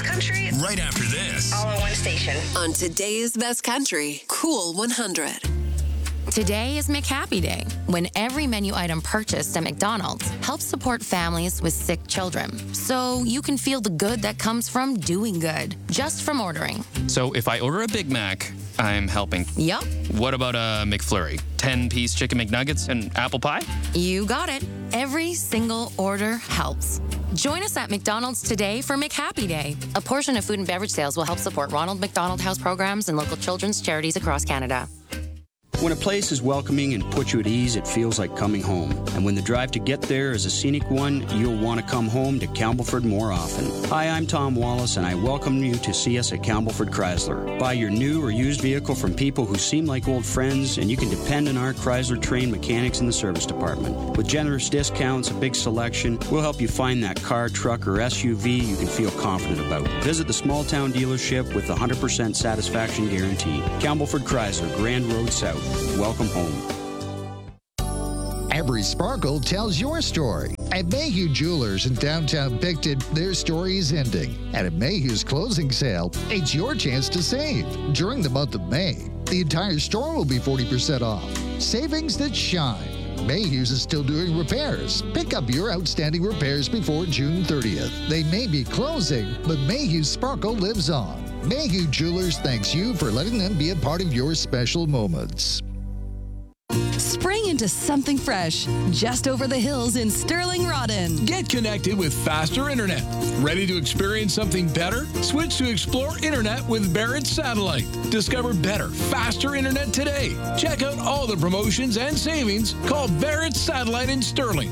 Best Country right after this. all on one station. On today's Best Country, Cool 100. Today is McHappy Day, when every menu item purchased at McDonald's helps support families with sick children. So you can feel the good that comes from doing good, just from ordering. So if I order a Big Mac, I'm helping. Yup, What about a McFlurry? 10-piece chicken McNuggets and apple pie? you got it. Every single order helps. Join us at McDonald's today for McHappy Day. A portion of food and beverage sales will help support Ronald McDonald House programs and local children's charities across Canada. When a place is welcoming and puts you at ease, it feels like coming home. And when the drive to get there is a scenic one, you'll want to come home to Campbellford more often. Hi, I'm Tom Wallace, and I welcome you to see us at Campbellford Chrysler. Buy your new or used vehicle from people who seem like old friends, and you can depend on our Chrysler-trained mechanics in the service department. With generous discounts, a big selection, we'll help you find that car, truck, or SUV you can feel confident about. Visit the small-town dealership with the 100% satisfaction guarantee. Campbellford Chrysler, Grand Road South. Welcome home. Every sparkle tells your story. At Mayhew Jewelers in downtown Picton, their story is ending. And at Mayhew's closing sale, it's your chance to save. During the month of May, the entire store will be 40% off. Savings that shine. Mayhew's is still doing repairs. Pick up your outstanding repairs before June 30th. They may be closing, but Mayhew's sparkle lives on. Mayhew Jewelers thanks you for letting them be a part of your special moments. Spring into something fresh, just over the hills in Sterling Rodden. Get connected with faster internet. Ready to experience something better? Switch to Explore Internet with Barrett Satellite. Discover better, faster internet today. Check out all the promotions and savings. Call Barrett Satellite in Sterling,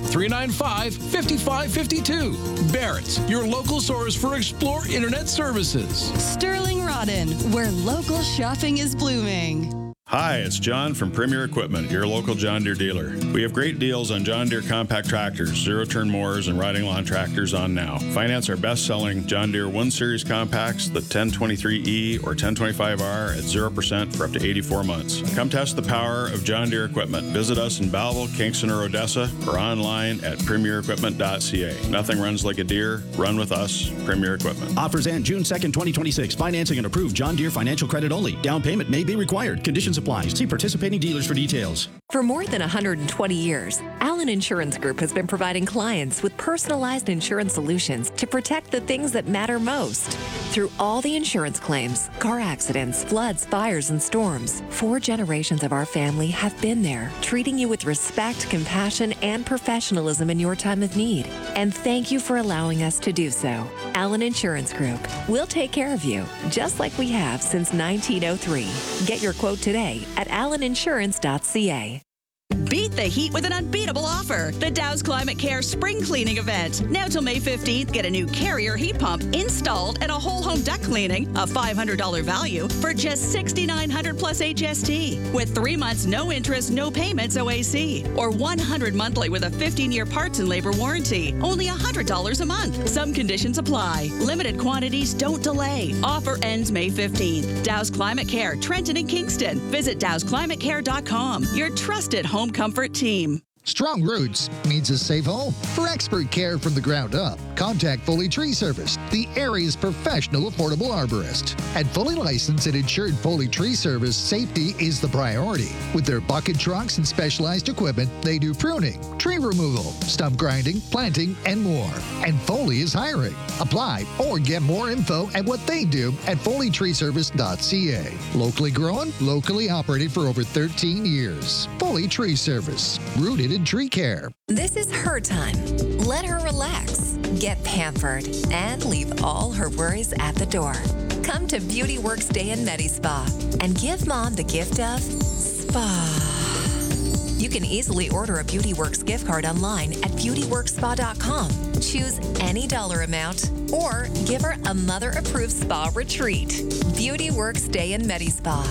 395-5552. Barrett's, your local source for Explore Internet services. Sterling Rodden, where local shopping is blooming. Hi, it's John from Premier Equipment, your local John Deere dealer. We have great deals on John Deere compact tractors, zero-turn mowers, and riding lawn tractors on now. Finance our best-selling John Deere 1 Series compacts, the 1023E or 1025R at 0% for up to 84 months. Come test the power of John Deere equipment. Visit us in Belleville, Kingston, or Odessa, or online at premierequipment.ca. Nothing runs like a Deere. Run with us, Premier Equipment. Offers end June 2nd, 2026. Financing and approved John Deere financial credit only. Down payment may be required. Conditions applies. See participating dealers for details. For more than 120 years, Allen Insurance Group has been providing clients with personalized insurance solutions to protect the things that matter most. Through all the insurance claims, car accidents, floods, fires, and storms, 4 generations of our family have been there, treating you with respect, compassion, and professionalism in your time of need. And thank you for allowing us to do so. Allen Insurance Group. We'll take care of you, just like we have since 1903. Get your quote today at alleninsurance.ca. Beat the heat with an unbeatable offer. The Dow's Climate Care Spring Cleaning Event. Now till May 15th, get a new Carrier heat pump installed and a whole home duct cleaning, a $500 value, for just $6,900 plus HST. With 3 months, no interest, no payments OAC. Or $100 monthly with a 15-year parts and labor warranty. Only $100 a month. Some conditions apply. Limited quantities, don't delay. Offer ends May 15th. Dow's Climate Care, Trenton and Kingston. Visit dowsclimatecare.com. Your trusted home comfort team. Strong roots means a safe home. For expert care from the ground up, contact Foley Tree Service, the area's professional affordable arborist. At fully licensed and insured Foley Tree Service, safety is the priority. With their bucket trucks and specialized equipment, they do pruning, tree removal, stump grinding, planting, and more. And Foley is hiring. Apply or get more info at what they do at foleytreeservice.ca. Locally grown, locally operated for over 13 years. Foley Tree Service, rooted in tree care. This is her time. Let her relax, get pampered, and leave all her worries at the door. Come to Beauty Works Day in Medi Spa and give Mom the gift of spa. You can easily order a Beauty Works gift card online at beautyworkspa.com. Choose any dollar amount or give her a mother-approved spa retreat. Beauty Works Day in Medi Spa.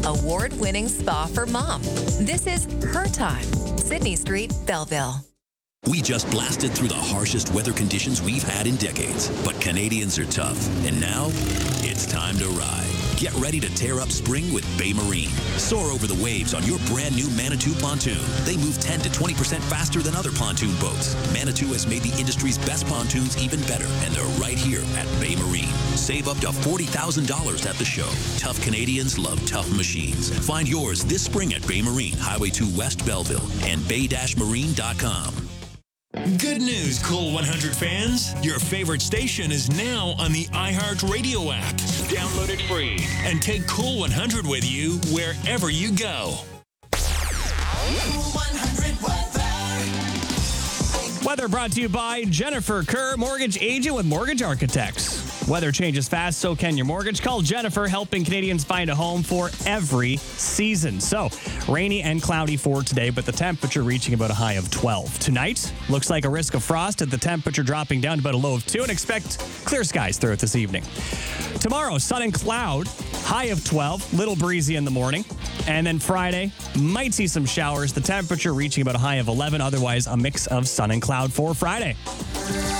Award-winning spa for Mom. This is her time. Sydney Street, Belleville. We just blasted through the harshest weather conditions we've had in decades. But Canadians are tough. And now, it's time to ride. Get ready to tear up spring with Bay Marine. Soar over the waves on your brand new Manitou pontoon. They move 10 to 20% faster than other pontoon boats. Manitou has made the industry's best pontoons even better, and they're right here at Bay Marine. Save up to $40,000 at the show. Tough Canadians love tough machines. Find yours this spring at Bay Marine, Highway 2 West Belleville, and bay-marine.com. Good news, Cool 100 fans. Your favorite station is now on the iHeartRadio app. Download it free and take Cool 100 with you wherever you go. Cool 100 weather. Weather brought to you by Jennifer Kerr, mortgage agent with Mortgage Architects. Weather changes fast, so can your mortgage. Call Jennifer, helping Canadians find a home for every season. So, rainy and cloudy for today, but the temperature reaching about a high of 12. Tonight, looks like a risk of frost, at the temperature dropping down to about a low of 2, and expect clear skies throughout this evening. Tomorrow, sun and cloud, high of 12, little breezy in the morning. And then Friday, might see some showers, the temperature reaching about a high of 11. Otherwise, a mix of sun and cloud for Friday.